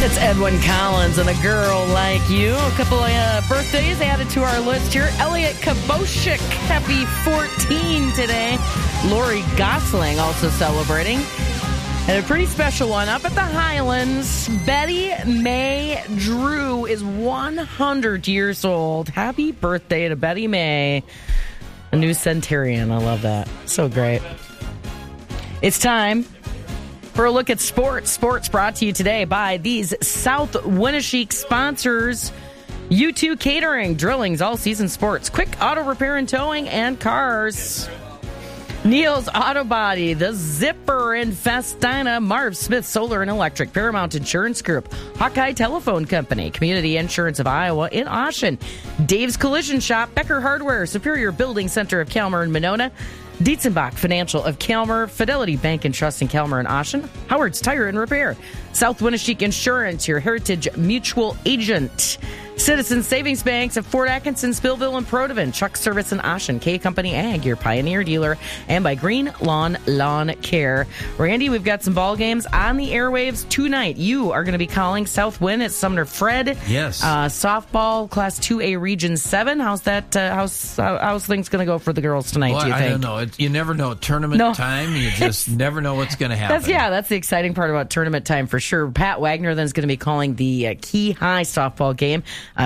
It's Edwin Collins and A Girl Like You. A couple of birthdays added to our list here. Elliot Kaboshik, happy 14 today. Lori Gosling also celebrating. And a pretty special one up at the Highlands. Betty Mae Drew is 100 years old. Happy birthday to Betty Mae. A new centurion. I love that. So great. It's time for a look at sports. Sports brought to you today by these South Winneshiek sponsors. U2 Catering, Drillings, All Season Sports, Quick Auto Repair and Towing, and Cars. Neil's Auto Body, The Zipper in Festina, Marv Smith Solar and Electric, Paramount Insurance Group, Hawkeye Telephone Company, Community Insurance of Iowa in Oshen, Dave's Collision Shop, Becker Hardware, Superior Building Center of Kalmar and Monona, Dietzenbach Financial of Kalmar, Fidelity Bank and Trust in Kalmar and Oshen, Howard's Tire and Repair, South Winneshiek Insurance, your Heritage Mutual Agent, Citizen Savings Banks of Fort Atkinson, Spillville, and Protivin, Chuck Service and Oshen, K Company Ag, your Pioneer dealer, and by Green Lawn Lawn Care. Randy, we've got some ball games on the airwaves tonight. You are going to be calling South Winn at Sumner Fred. Yes. Softball, Class 2A Region 7. How's that? How's things going to go for the girls tonight, Well, do you think? I don't know. You never know. Tournament time, you just never know what's going to happen. That's the exciting part about tournament time for sure. Pat Wagner then is going to be calling the Key High softball game.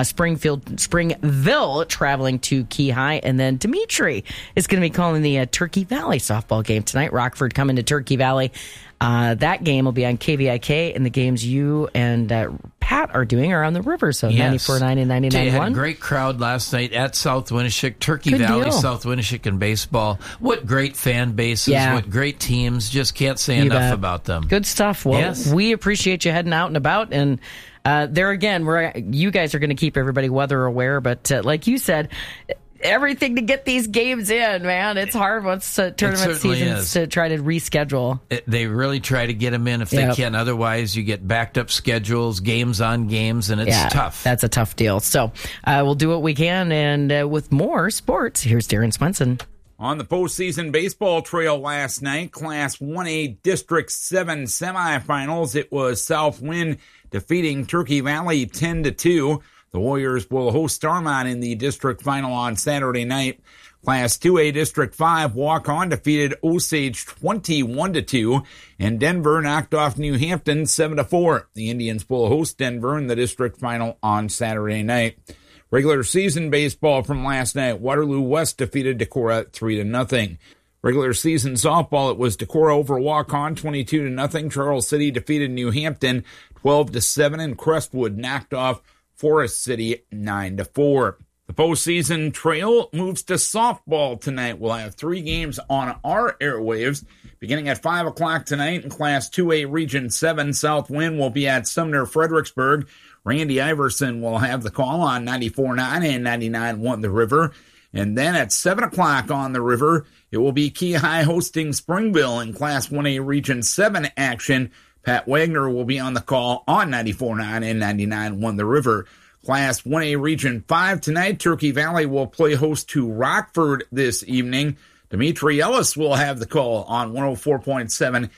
Springville traveling to Key High, and then Dimitri is going to be calling the Turkey Valley softball game tonight. Rockford coming to Turkey Valley. That game will be on KVIK, and the games you and Pat are doing are on the river, so yes. 94.9 and 99.1. Had a great crowd last night at South Winneshiek, Turkey Good Valley, deal. South Winneshiek in baseball. What great fan bases, what great teams. Just can't say enough about them. Good stuff. Well, yes. We appreciate you heading out and about, and there again, you guys are going to keep everybody weather aware, but like you said, everything to get these games in, man. It's hard once tournament seasons to try to reschedule. They really try to get them in if they can. Otherwise, you get backed up schedules, games on games, and it's tough. That's a tough deal. So we'll do what we can. And with more sports, here's Darren Swenson. On the postseason baseball trail last night, Class 1A District 7 semifinals, it was South Winn defeating Turkey Valley 10-2. The Warriors will host Starmont in the district final on Saturday night. Class 2A District 5 walk-on defeated Osage 21-2, and Denver knocked off New Hampton 7-4. The Indians will host Denver in the district final on Saturday night. Regular season baseball from last night, Waterloo West defeated Decorah 3-0. Regular season softball, it was Decorah over walk-on 22-0. Charles City defeated New Hampton 12-7, and Crestwood knocked off Forest City 9-4. The postseason trail moves to softball tonight. We'll have 3 games on our airwaves. Beginning at 5 o'clock tonight in Class 2A Region 7, South Winn will be at Sumner Fredericksburg. Randy Iverson will have the call on 94.9 and 99.1 The River. And then at 7 o'clock on the River, it will be Key High hosting Springville in Class 1A Region 7 action. Pat Wagner will be on the call on 94.9 and 99.1 The River. Class 1A Region 5 tonight, Turkey Valley will play host to Rockford this evening. Dimitri Ellis will have the call on 104.7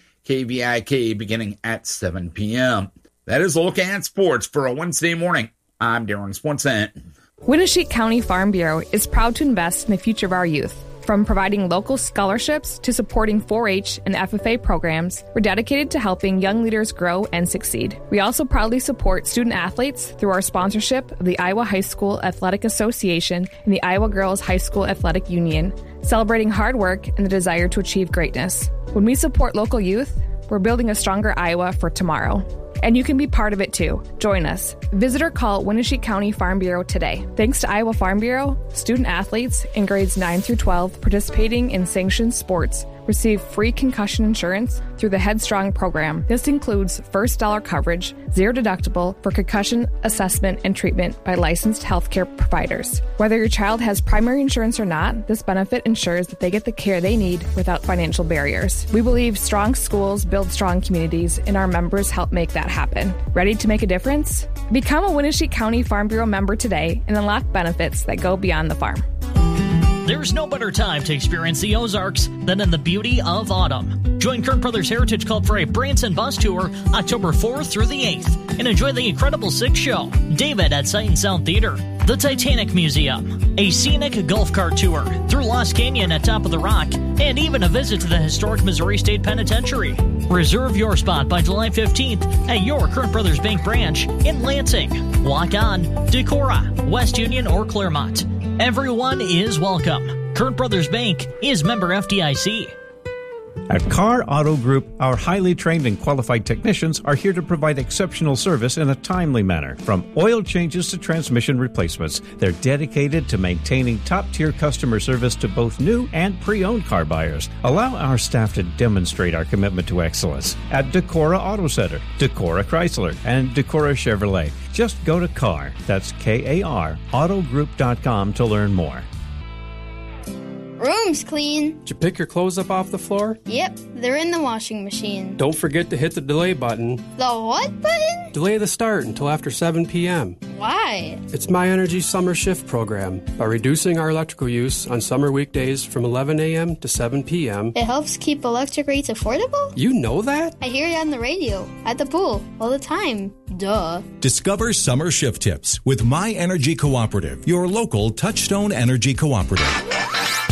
KVIK beginning at 7 p.m. That is a look at sports for a Wednesday morning. I'm Darren Swenson. Winneshiek County Farm Bureau is proud to invest in the future of our youth. From providing local scholarships to supporting 4-H and FFA programs, we're dedicated to helping young leaders grow and succeed. We also proudly support student athletes through our sponsorship of the Iowa High School Athletic Association and the Iowa Girls High School Athletic Union, celebrating hard work and the desire to achieve greatness. When we support local youth, we're building a stronger Iowa for tomorrow. And you can be part of it too. Join us. Visit or call Winneshiek County Farm Bureau today. Thanks to Iowa Farm Bureau, student athletes in grades 9 through 12 participating in sanctioned sports receive free concussion insurance through the Headstrong program. This includes first dollar coverage, zero deductible for concussion assessment and treatment by licensed healthcare providers. Whether your child has primary insurance or not, this benefit ensures that they get the care they need without financial barriers. We believe strong schools build strong communities, and our members help make that happen. Ready to make a difference? Become a Winneshiek County Farm Bureau member today and unlock benefits that go beyond the farm. There's no better time to experience the Ozarks than in the beauty of autumn. Join Kern Brothers Heritage Club for a Branson bus tour October 4th through the 8th and enjoy the incredible Six Show, David at Sight and Sound Theater, the Titanic Museum, a scenic golf cart tour through Lost Canyon at Top of the Rock, and even a visit to the historic Missouri State Penitentiary. Reserve your spot by July 15th at your Kern Brothers Bank branch in Lansing. Walk on, Decorah, West Union, or Claremont. Everyone is welcome. Kern Brothers Bank is member FDIC. At Carr Auto Group, our highly trained and qualified technicians are here to provide exceptional service in a timely manner. From oil changes to transmission replacements, they're dedicated to maintaining top-tier customer service to both new and pre-owned car buyers. Allow our staff to demonstrate our commitment to excellence at Decorah Auto Center, Decorah Chrysler, and Decorah Chevrolet. Just go to Carr, that's K-A-R, autogroup.com to learn more. Room's clean. Did you pick your clothes up off the floor? Yep, they're in the washing machine. Don't forget to hit the delay button. The what button? Delay the start until after 7 p.m. Why? It's My Energy Summer Shift program. By reducing our electrical use on summer weekdays from 11 a.m. to 7 p.m. It helps keep electric rates affordable? You know that? I hear it on the radio, at the pool, all the time. Duh. Discover summer shift tips with My Energy Cooperative, your local Touchstone Energy Cooperative.